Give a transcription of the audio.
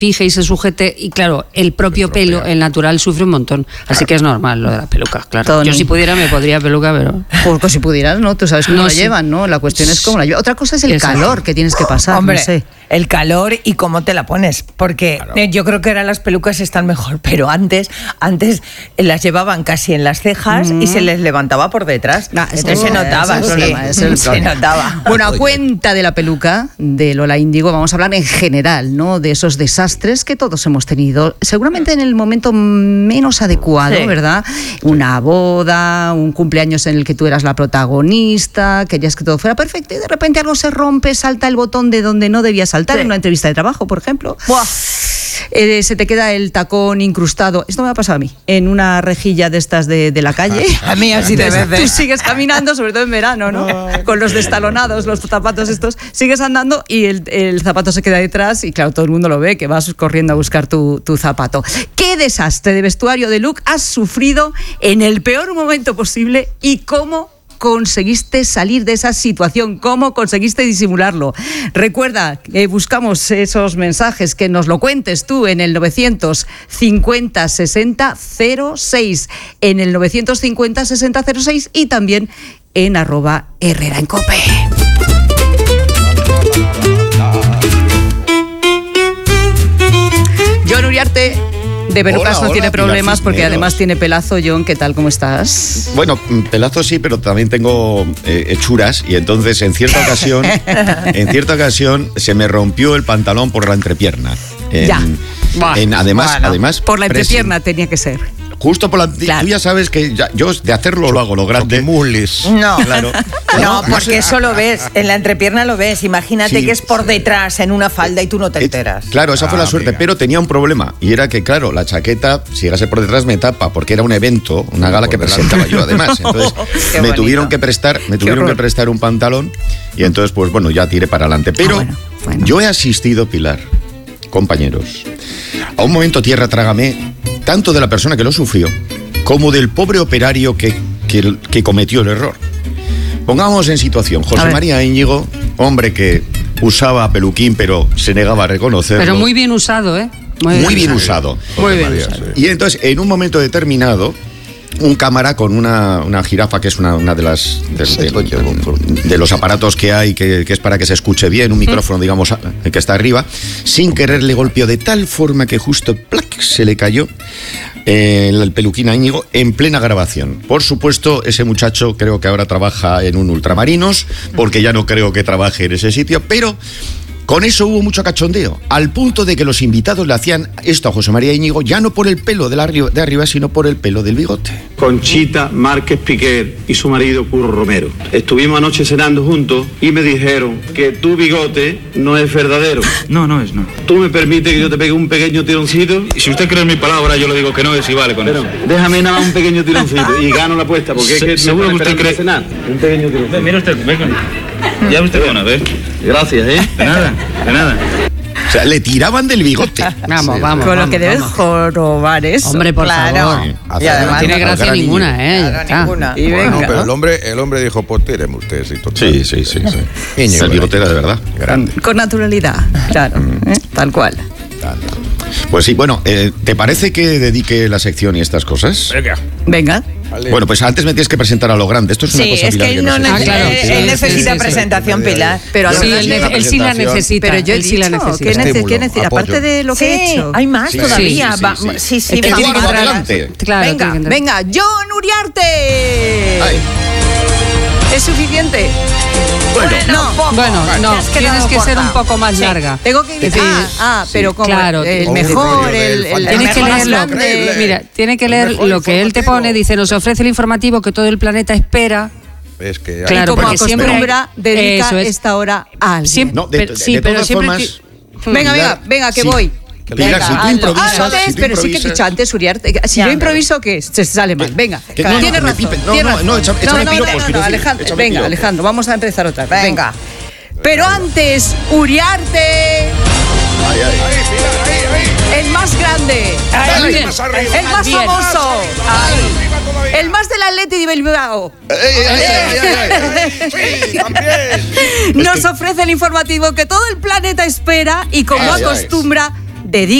fije y se sujete, y claro, el propio pelo, el natural, sufre un montón. Así que es normal lo de la peluca, claro. Tony. Yo si pudiera me podría peluca, pero... Pues si pudieras, ¿no? Tú sabes cómo la llevan, ¿no? La cuestión es cómo la llevan. Otra cosa es el calor que tienes que pasar, Hombre, no sé. el calor y cómo te la pones, porque yo creo que ahora las pelucas están mejor, pero antes las llevaban casi en las cejas y se les levantaba por detrás. Entonces se notaba, se notaba. Bueno, a cuenta de la peluca de Lola Índigo, vamos a hablar en general, ¿no? De esos desastres que todos hemos tenido, seguramente en el momento menos adecuado, ¿verdad? Una boda, un cumpleaños en el que tú eras la protagonista, querías que todo fuera perfecto y de repente algo se rompe, salta el botón de donde no debía saltar, en una entrevista de trabajo, por ejemplo. ¡Buah! Se te queda el tacón incrustado. Esto me ha pasado a mí, en una rejilla de estas de la calle. A mí así de veces. Tú sigues caminando, sobre todo en verano, ¿no? Con los destalonados, los zapatos estos, sigues andando y el zapato se queda detrás y claro, todo el mundo lo ve, que vas corriendo a buscar tu zapato. ¿Qué desastre de vestuario, de look has sufrido en el peor momento posible y cómo conseguiste salir de esa situación? ¿Cómo conseguiste disimularlo? Recuerda que buscamos esos mensajes, que nos lo cuentes tú en el 950 60 06, en el 950 60 06 y también en @HerreraEnCope. Jon Uriarte de pelucas no tiene problemas porque además tiene pelazo. Jon, ¿qué tal? ¿Cómo estás? Bueno, pelazo sí, pero también tengo hechuras y entonces en cierta ocasión se me rompió el pantalón por la entrepierna. Además por la entrepierna tenía que ser. Justo por la... Claro. Tú ya sabes que yo de hacerlo lo hago, lo grande. No, claro. No, porque eso lo ves, en la entrepierna lo ves. Imagínate que es por detrás, en una falda y tú no te enteras. Claro, esa fue la suerte, pero tenía un problema. Y era que, claro, la chaqueta, si llegase por detrás, me tapa, porque era un evento, una gala que presentaba yo, además. Entonces, me tuvieron que prestar un pantalón y entonces, pues bueno, ya tiré para adelante. Pero yo he asistido, Pilar, compañeros, a un momento tierra trágame, tanto de la persona que lo sufrió como del pobre operario que cometió el error. Pongamos en situación, José María Íñigo, hombre que usaba peluquín pero se negaba a reconocerlo. Pero muy bien usado, ¿eh? Muy bien usado. Muy bien usado. Y entonces, en un momento determinado, un cámara con una jirafa, que es una de las de los aparatos que hay, que es para que se escuche bien, un micrófono, digamos, que está arriba, sin querer le golpeó de tal forma que justo ¡plac!, se le cayó el peluquín a Íñigo en plena grabación. Por supuesto, ese muchacho creo que ahora trabaja en un Ultramarinos, porque ya no creo que trabaje en ese sitio, pero con eso hubo mucho cachondeo, al punto de que los invitados le hacían esto a José María Íñigo, ya no por el pelo de arriba, sino por el pelo del bigote. Conchita Márquez Piquer y su marido Curro Romero. Estuvimos anoche cenando juntos y me dijeron que tu bigote no es verdadero. No es, no. ¿Tú me permites que yo te pegue un pequeño tironcito? Y si usted cree en mi palabra, yo le digo que no es y vale con eso. Déjame nada más un pequeño tironcito y gano la apuesta, porque es que seguro que usted cree cenar. Un pequeño tironcito. Mira usted, venga. Ya usted con a ver. Gracias, De nada. O sea, le tiraban del bigote. Vamos. Con lo que debes jorobar eso. Hombre, por favor. Y además no tiene gracia ninguna, ninguna. Y venga. No, pero el hombre dijo, pues tíreme usted. Sí. El bigote era de verdad. Grande. Con naturalidad, claro. Tal cual. Pues sí, bueno, ¿te parece que dedique la sección y estas cosas? Venga. Vale. Bueno, pues antes me tienes que presentar a lo grande. Esto es una cosa, es Pilar, que él no no sé. él necesita presentación, Pilar. Pero Sí, él sí la necesita. Pero yo él sí la necesita. ¿Qué necesita? Aparte de lo que he hecho. Hay más todavía. Sí. Sí, Que vamos tiene que a ir entrar. adelante. Claro, Venga, Jon Uriarte. Ay. ¿Es suficiente? Bueno, no, tienes que ser un poco más larga. Tengo que ir. Pero como claro, el mejor, tienes que leerlo. Mira, tiene que leer lo que él te pone. Dice, nos ofrece el informativo que todo el planeta espera. Es que Claro, como porque siempre acostumbra, dedica esta hora a alguien. Siempre, No, de todas formas, Venga, que sí. voy. Pilar, si tú improvisas, pero sí que he dicho antes, Uriarte. Si yo improviso, ¿qué? Se sale mal. Venga, tienes razón. échame piropos, Alejandro, venga, Alejandro, vamos a empezar otra vez. Venga. Pero antes, Uriarte. El más grande. El más famoso. El más del Atleti de Bilbao. Nos ofrece el informativo que todo el planeta espera y como acostumbra, dedica